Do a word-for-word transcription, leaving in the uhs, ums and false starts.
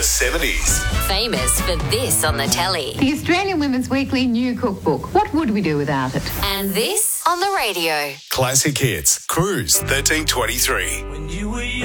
The seventies. Famous for this on the telly. The Australian Women's Weekly New Cookbook. What would we do without it? And this on the radio. Classic hits. Cruise thirteen twenty-three.